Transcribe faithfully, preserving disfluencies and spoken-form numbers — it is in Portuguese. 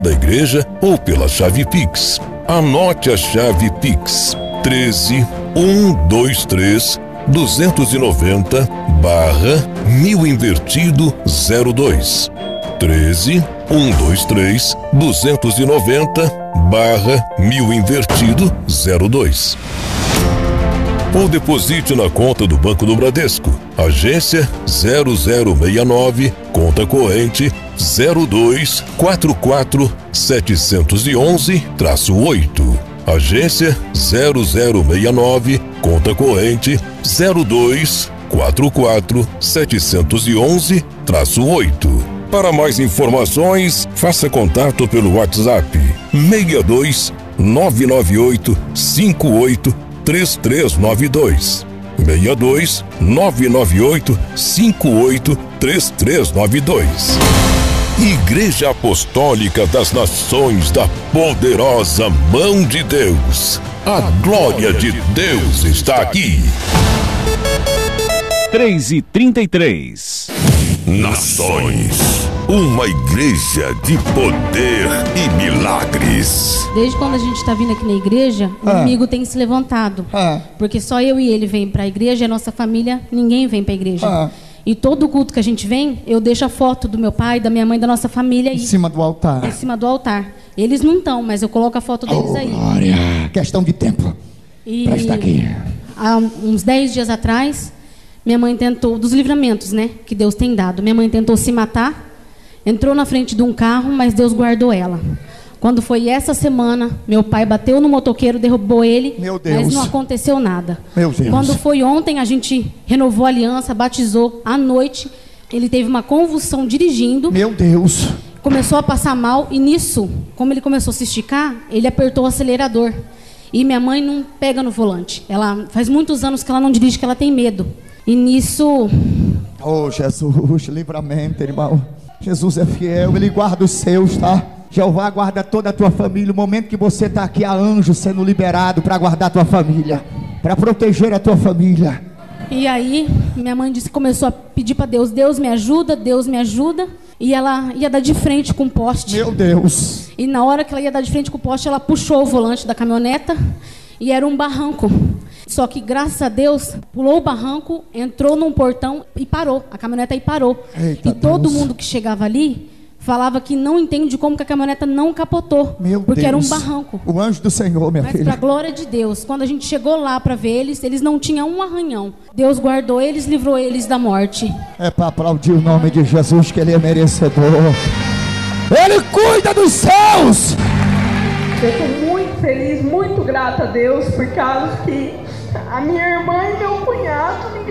da igreja ou pela chave Pix. Anote a chave Pix: treze, cento e vinte e três, duzentos e noventa, barra mil invertido zero dois. treze, cento e vinte e três, duzentos e noventa, barra mil invertido zero dois. Ou deposite na conta do Banco do Bradesco, agência zero zero seis nove, conta corrente zero dois quatro quatro sete um um oito. Agência zero zero seis nove, conta corrente zero dois quatro quatro sete um um oito. Para mais informações, faça contato pelo WhatsApp seis dois nove nove oito cinco oito três três nove dois. seis dois nove nove oito cinco oito três três nove dois. Igreja Apostólica das Nações da Poderosa Mão de Deus. A glória de Deus está aqui. três e trinta e três. Nações, uma igreja de poder e milagres. Desde quando a gente está vindo aqui na igreja, o Ah. inimigo tem se levantado. Ah. Porque só eu e ele vem para a igreja, e a nossa família, ninguém vem para a igreja. Ah. E todo culto que a gente vem, eu deixo a foto do meu pai, da minha mãe, da nossa família aí, Em cima do altar. em cima do altar. Eles não estão, mas eu coloco a foto deles Oh, aí. glória. Questão de tempo E para estar aqui. há uns dez dias atrás, minha mãe tentou, dos livramentos, né, que Deus tem dado. Minha mãe tentou se matar, entrou na frente de um carro, mas Deus guardou ela. Quando foi essa semana, meu pai bateu no motoqueiro, derrubou ele, Meu Deus. mas não aconteceu nada. Meu Deus. Quando foi ontem, a gente renovou a aliança, batizou. À noite, ele teve uma convulsão dirigindo, Meu Deus. começou a passar mal, e nisso, como ele começou a se esticar, ele apertou o acelerador. E minha mãe não pega no volante. Ela faz muitos anos que ela não dirige, que ela tem medo. E nisso, Oh, Jesus, livramento, irmão. Jesus é fiel, Ele guarda os seus, tá? Jeová guarda toda a tua família. O momento que você está aqui, há anjo sendo liberado para guardar a tua família, para proteger a tua família. e aí minha mãe disse, começou a pedir para Deus, Deus me ajuda, Deus me ajuda. E ela ia dar de frente com o poste. Meu Deus. E na hora que ela ia dar de frente com o poste, ela puxou o volante da caminhoneta e era um barranco. Só que, graças a Deus, pulou o barranco, entrou num portão e parou. A caminhoneta aí parou. Eita e todo Deus. mundo que chegava ali falava que não entende como que a caminhoneta não capotou. Meu porque Deus. era um barranco. O anjo do Senhor, minha Mas, para a filha. glória de Deus, quando a gente chegou lá para ver eles, eles não tinham um arranhão. Deus guardou eles, livrou eles da morte. É para aplaudir o nome de Jesus, que Ele é merecedor. Ele cuida dos céus. Eu estou muito feliz, muito grata a Deus, por causa que a minha irmã e meu cunhado